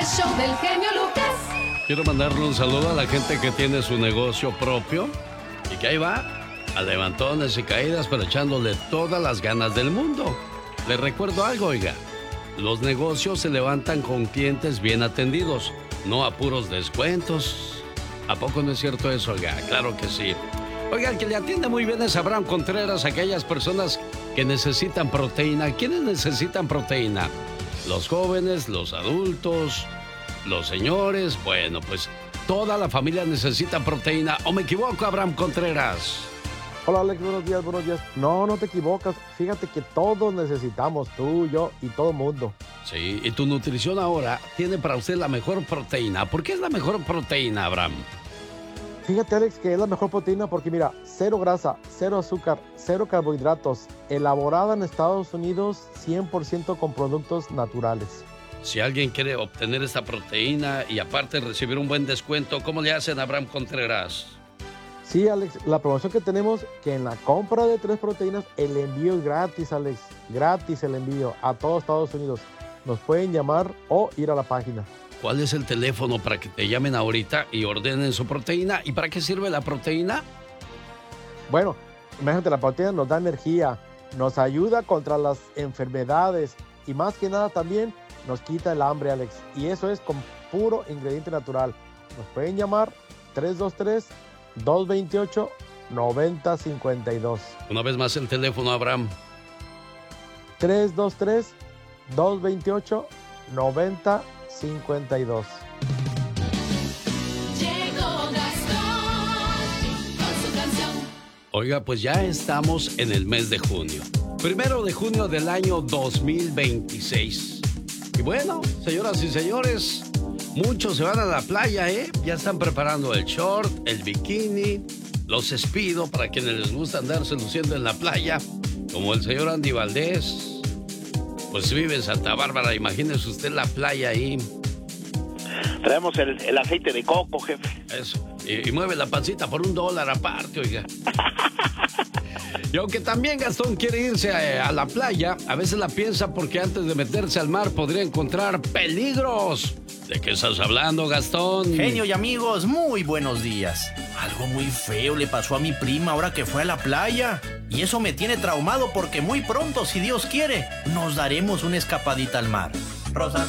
El show del genio Lucas. Quiero mandarle un saludo a la gente que tiene su negocio propio y que ahí va a levantones y caídas, pero echándole todas las ganas del mundo. Les recuerdo algo, oiga. Los negocios se levantan con clientes bien atendidos, no a puros descuentos. ¿A poco no es cierto eso, oiga? Claro que sí. Oiga, el que le atiende muy bien es Abraham Contreras, aquellas personas que necesitan proteína. ¿Quiénes necesitan proteína? Los jóvenes, los adultos, los señores. Bueno, pues toda la familia necesita proteína. ¿O me equivoco, Abraham Contreras? Hola Alex, buenos días, buenos días. No, no te equivocas. Fíjate que todos necesitamos, tú, yo y todo mundo. Sí, y tu nutrición ahora tiene para usted la mejor proteína. ¿Por qué es la mejor proteína, Abraham? Fíjate Alex que es la mejor proteína porque mira, cero grasa, cero azúcar, cero carbohidratos, elaborada en Estados Unidos 100% con productos naturales. Si alguien quiere obtener esta proteína y aparte recibir un buen descuento, ¿cómo le hacen, Abraham Contreras? Sí, Alex, la promoción que tenemos, que en la compra de 3 proteínas, el envío es gratis, Alex. Gratis el envío a todos Estados Unidos. Nos pueden llamar o ir a la página. ¿Cuál es el teléfono para que te llamen ahorita y ordenen su proteína? ¿Y para qué sirve la proteína? Bueno, imagínate, la proteína nos da energía, nos ayuda contra las enfermedades y más que nada también nos quita el hambre, Alex. Y eso es con puro ingrediente natural. Nos pueden llamar 323-228-9052. Una vez más el teléfono, Abraham. 323-228-9052. Llegó Gastón con su canción. Oiga, pues ya estamos en el mes de junio. 1 de junio del año 2026. Y bueno, señoras y señores, muchos se van a la playa, ¿eh? Ya están preparando el short, el bikini, los Speedo para quienes les gusta andarse luciendo en la playa, como el señor Andy Valdés. Pues vive en Santa Bárbara, imagínese usted la playa ahí. Traemos el aceite de coco, jefe. Eso, y mueve la pancita por $1 aparte, oiga. Y aunque también Gastón quiere irse a la playa, a veces la piensa porque antes de meterse al mar podría encontrar peligros. ¿De qué estás hablando, Gastón? Genio y amigos, muy buenos días. Algo muy feo le pasó a mi prima ahora que fue a la playa. Y eso me tiene traumado porque muy pronto, si Dios quiere, nos daremos una escapadita al mar. Rosa